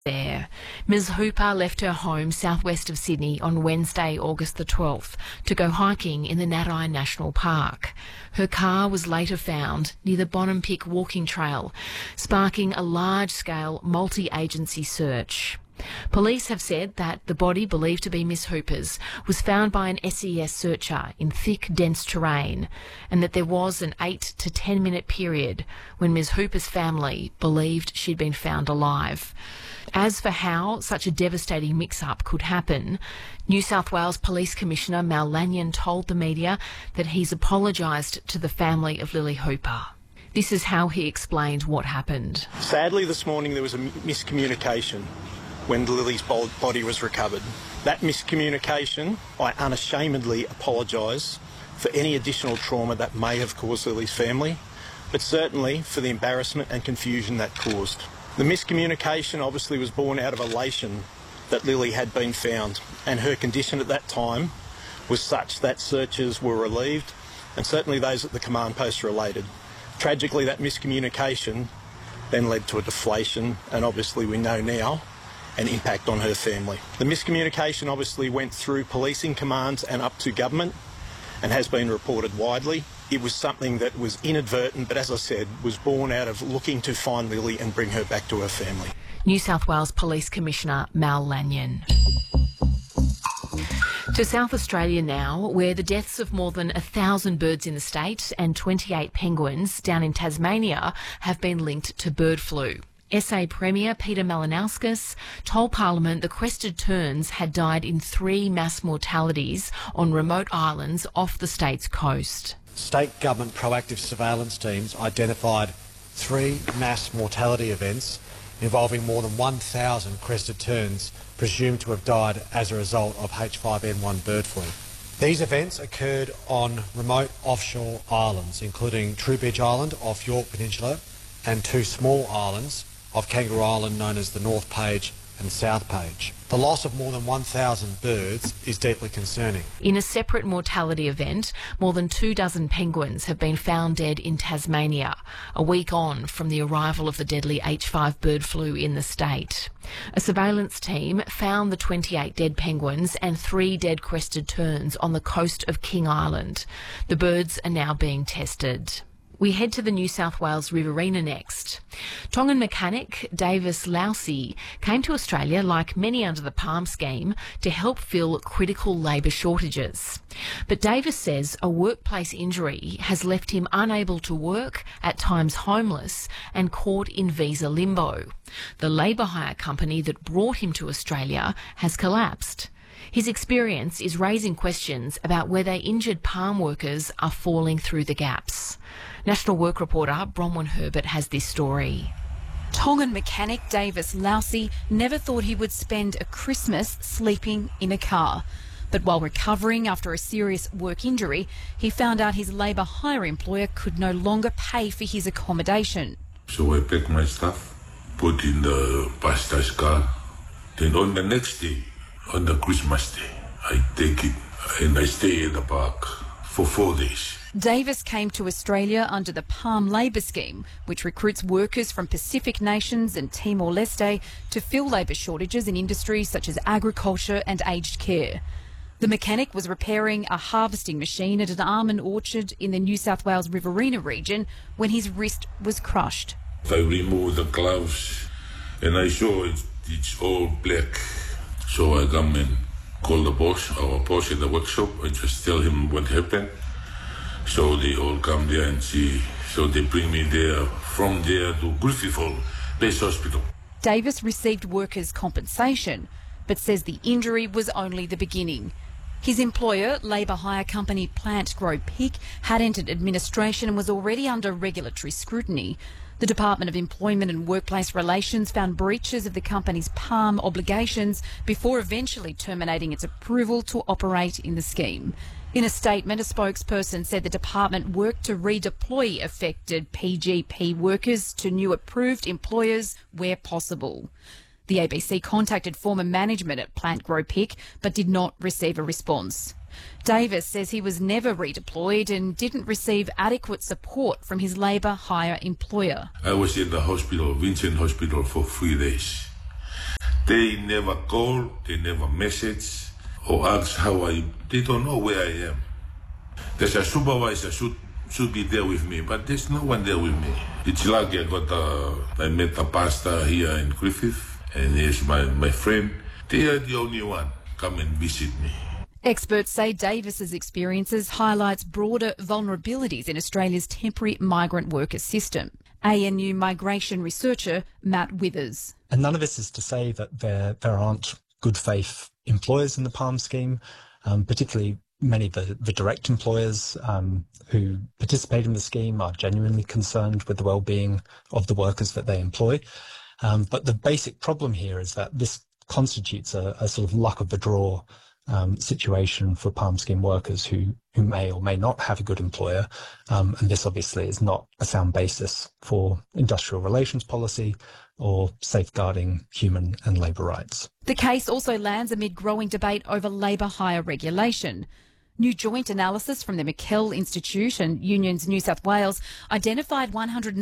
There. Ms Hooper left her home southwest of Sydney on Wednesday, August the 12th, to go hiking in the Nadi National Park. Her car was later found near the Bonham-Pick walking trail, sparking a large-scale multi-agency search. Police have said that the body, believed to be Miss Hooper's, was found by an SES searcher in thick, dense terrain, and that there was an 8 to 10 minute period when Ms Hooper's family believed she'd been found alive. As for how such a devastating mix-up could happen, New South Wales Police Commissioner Mal Lanyon told the media that he's apologised to the family of Lily Hooper. This is how he explained what happened. Sadly, this morning there was a miscommunication when Lily's body was recovered. That miscommunication, I unashamedly apologise for any additional trauma that may have caused Lily's family, but certainly for the embarrassment and confusion that caused. The miscommunication obviously was born out of elation that Lily had been found, and her condition at that time was such that searchers were relieved, and certainly those at the command post related. Tragically, that miscommunication then led to a deflation, and obviously we know now an impact on her family. The miscommunication obviously went through policing commands and up to government and has been reported widely. It was something that was inadvertent, but as I said, was born out of looking to find Lily and bring her back to her family. New South Wales Police Commissioner Mal Lanyon. To South Australia now, where the deaths of more than 1,000 birds in the state and 28 penguins down in Tasmania have been linked to bird flu. SA Premier Peter Malinauskas told Parliament the crested terns had died in 3 mass mortalities on remote islands off the state's coast. State government proactive surveillance teams identified 3 mass mortality events involving more than 1,000 crested terns presumed to have died as a result of H5N1 bird flu. These events occurred on remote offshore islands, including Trowbridge Island off York Peninsula and 2 small islands of Kangaroo Island known as the North Page and South Page. The loss of more than 1,000 birds is deeply concerning. In a separate mortality event, more than 24 penguins have been found dead in Tasmania, a week on from the arrival of the deadly H5 bird flu in the state. A surveillance team found the 28 dead penguins and 3 dead crested terns on the coast of King Island. The birds are now being tested. We head to the New South Wales Riverina next. Tongan mechanic Davis Lousy came to Australia, like many under the PALM scheme, to help fill critical labour shortages. But Davis says a workplace injury has left him unable to work, at times homeless, and caught in visa limbo. The labour hire company that brought him to Australia has collapsed. His experience is raising questions about whether injured palm workers are falling through the gaps. National Work reporter Bronwyn Herbert has this story. Tongan mechanic Davis Lousy never thought he would spend a Christmas sleeping in a car. But while recovering after a serious work injury, he found out his labour hire employer could no longer pay for his accommodation. So I packed my stuff, put in the pastor's car. Then on the next day, on the Christmas day, I take it and I stay in the park for 4 days. Davis came to Australia under the PALM Labour Scheme, which recruits workers from Pacific nations and Timor-Leste to fill labour shortages in industries such as agriculture and aged care. The mechanic was repairing a harvesting machine at an almond orchard in the New South Wales Riverina region when his wrist was crushed. I removed the gloves and I saw it's all black. So I come and call the boss, our boss in the workshop. I just tell him what happened. So they all come there and see. So they bring me there, from there to Griffith Hall, Base Hospital. Davis received workers' compensation, but says the injury was only the beginning. His employer, labour hire company Plant Grow Pick, had entered administration and was already under regulatory scrutiny. The Department of Employment and Workplace Relations found breaches of the company's PALM obligations before eventually terminating its approval to operate in the scheme. In a statement, a spokesperson said the department worked to redeploy affected PGP workers to new approved employers where possible. The ABC contacted former management at Plant Grow Pick but did not receive a response. Davis says he was never redeployed and didn't receive adequate support from his labour hire employer. I was in the hospital, Vincent Hospital, for 3 days. They never call, they never message or ask how I. They don't know where I am. There's a supervisor should be there with me, but there's no one there with me. It's lucky I met a pastor here in Griffith, and he's my friend. They are the only one come and visit me. Experts say Davis's experiences highlights broader vulnerabilities in Australia's temporary migrant worker system. ANU migration researcher Matt Withers. And none of this is to say that there aren't good faith employers in the PALM scheme, particularly many of the direct employers who participate in the scheme are genuinely concerned with the well-being of the workers that they employ. But the basic problem here is that this constitutes a sort of luck of the draw situation for PALM scheme workers who may or may not have a good employer. And this obviously is not a sound basis for industrial relations policy or safeguarding human and labour rights. The case also lands amid growing debate over labour hire regulation. New joint analysis from the McKell Institute and Unions New South Wales identified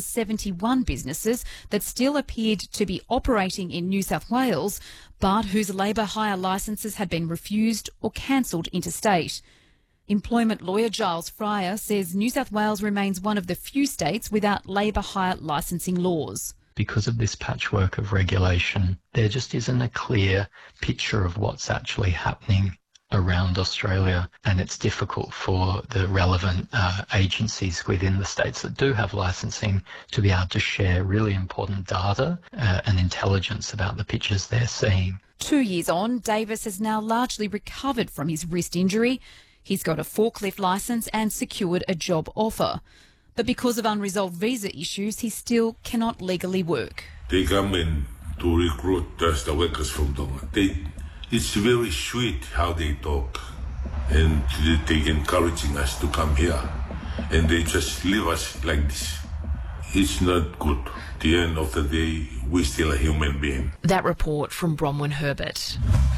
171 businesses that still appeared to be operating in New South Wales, but whose labour hire licences had been refused or cancelled interstate. Employment lawyer Giles Fryer says New South Wales remains one of the few states without labour hire licensing laws. Because of this patchwork of regulation, there just isn't a clear picture of what's actually happening around Australia, and it's difficult for the relevant agencies within the states that do have licensing to be able to share really important data and intelligence about the pictures they're seeing. 2 years on, Davis has now largely recovered from his wrist injury. He's got a forklift licence and secured a job offer. But because of unresolved visa issues, he still cannot legally work. They come in to recruit just the workers from Tonga. It's very sweet how they talk, and they encouraging us to come here, and they just leave us like this. It's not good. At the end of the day, we're still a human being. That report from Bronwyn Herbert.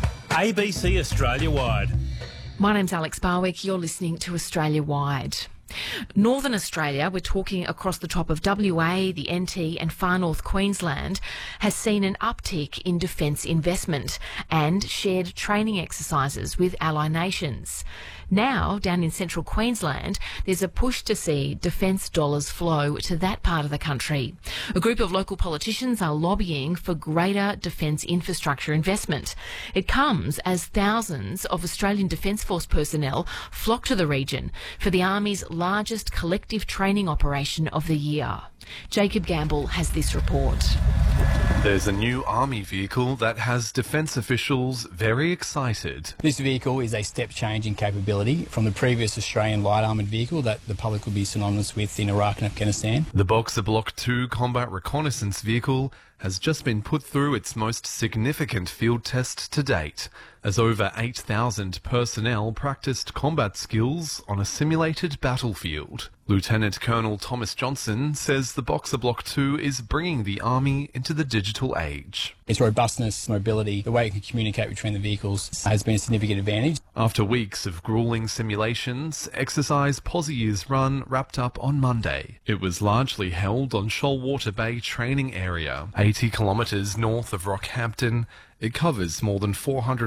ABC Australia Wide. My name's Alex Barwick. You're listening to Australia Wide. Northern Australia, we're talking across the top of WA, the NT and far north Queensland, has seen an uptick in defence investment and shared training exercises with ally nations. Now, down in central Queensland, there's a push to see defence dollars flow to that part of the country. A group of local politicians are lobbying for greater defence infrastructure investment. It comes as thousands of Australian Defence Force personnel flock to the region for the Army's largest collective training operation of the year. Jacob Gamble has this report. There's a new Army vehicle that has defence officials very excited. This vehicle is a step change in capability from the previous Australian light armoured vehicle that the public would be synonymous with in Iraq and Afghanistan. The Boxer Block 2 combat reconnaissance vehicle has just been put through its most significant field test to date, as over 8,000 personnel practiced combat skills on a simulated battlefield. Lieutenant Colonel Thomas Johnson says the Boxer Block 2 is bringing the Army into the digital age. Its robustness, mobility, the way it can communicate between the vehicles has been a significant advantage. After weeks of gruelling simulations, exercise Posier's Run wrapped up on Monday. It was largely held on Shoalwater Bay training area, 80 kilometres north of Rockhampton. It covers more than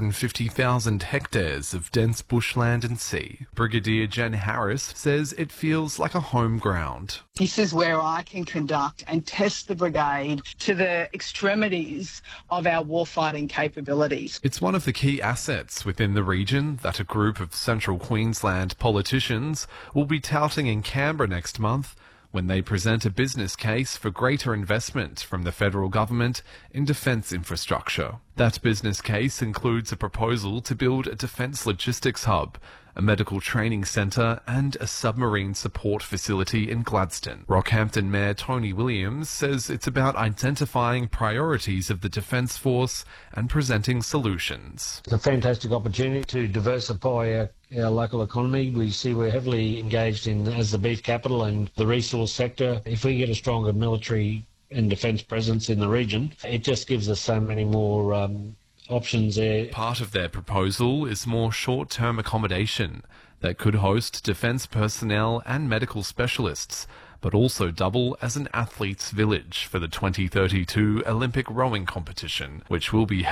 450,000 hectares of dense bushland and sea. Brigadier Jen Harris says it feels like a home ground. This is where I can conduct and test the brigade to the extremities of our warfighting capabilities. It's one of the key assets within the region that a group of central Queensland politicians will be touting in Canberra next month when they present a business case for greater investment from the federal government in defence infrastructure. That business case includes a proposal to build a defence logistics hub, a medical training centre and a submarine support facility in Gladstone. Rockhampton Mayor Tony Williams says it's about identifying priorities of the Defence Force and presenting solutions. It's a fantastic opportunity to diversify our local economy. We see we're heavily engaged in as the beef capital and the resource sector. If we get a stronger military and defence presence in the region, it just gives us so many more options there. Part of their proposal is more short-term accommodation that could host defence personnel and medical specialists, but also double as an athletes' village for the 2032 Olympic rowing competition, which will be held